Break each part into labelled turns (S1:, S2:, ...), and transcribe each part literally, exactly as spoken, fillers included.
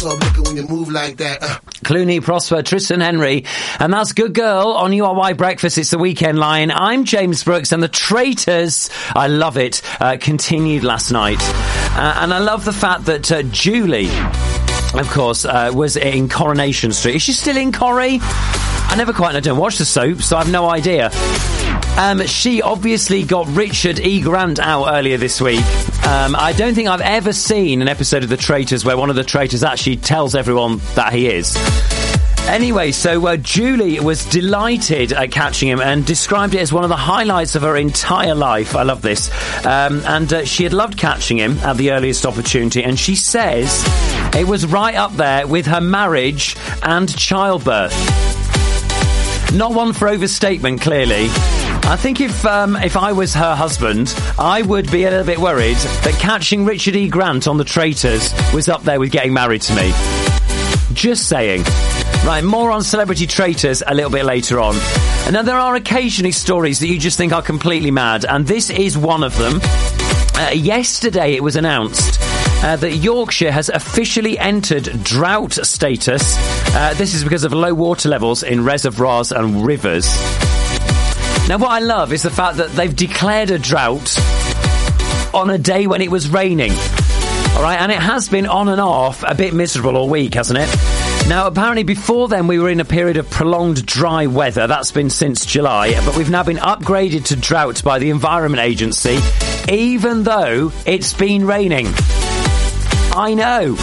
S1: club looking when you move like that. Uh.
S2: Clooney, Prosper, Tristan Henry, and that's Good Girl on U R Y Breakfast. It's the Weekend Line. I'm James Brooks, and the Traitors, I love it, uh, continued last night. Uh, and I love the fact that uh, Julie, of course, uh, was in Coronation Street. Is she still in Corrie? I never quite, I don't watch the soap, so I have no idea. Um, she obviously got Richard E. Grant out earlier this week. Um, I don't think I've ever seen an episode of The Traitors where one of the traitors actually tells everyone that he is. Anyway, so uh, Julie was delighted at catching him and described it as one of the highlights of her entire life. I love this. Um, and uh, she had loved catching him at the earliest opportunity, and she says it was right up there with her marriage and childbirth. Not one for overstatement, clearly. I think if um, if I was her husband, I would be a little bit worried that catching Richard E. Grant on The Traitors was up there with getting married to me. Just saying. Right, more on Celebrity Traitors a little bit later on. And now there are occasionally stories that you just think are completely mad, and this is one of them. Uh, yesterday it was announced Uh, that Yorkshire has officially entered drought status. Uh, this is because of low water levels in reservoirs and rivers. Now, what I love is the fact that they've declared a drought on a day when it was raining. All right, and it has been on and off a bit miserable all week, hasn't it? Now, apparently before then we were in a period of prolonged dry weather. That's been since July, but we've now been upgraded to drought by the Environment Agency, even though it's been raining. I know.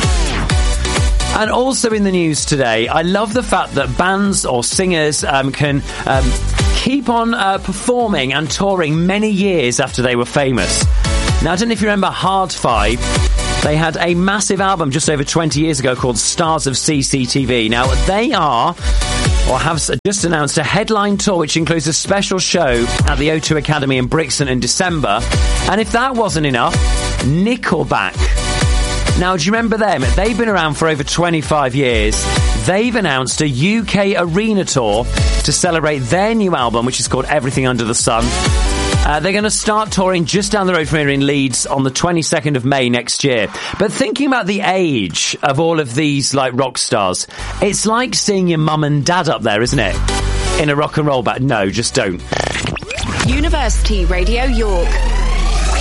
S2: And also in the news today, I love the fact that bands or singers um, can um, keep on uh, performing and touring many years after they were famous. Now, I don't know if you remember Hard Five. They had a massive album just over twenty years ago called Stars of C C T V. Now, they are, or have just announced, a headline tour which includes a special show at the O two Academy in Brixton in December. And if that wasn't enough, Nickelback. Now, do you remember them? They've been around for over twenty-five years. They've announced a U K arena tour to celebrate their new album, which is called Everything Under the Sun. Uh, they're going to start touring just down the road from here in Leeds on the twenty-second of May next year. But thinking about the age of all of these, like, rock stars, it's like seeing your mum and dad up there, isn't it? In a rock and roll band. No, just don't.
S3: University Radio York.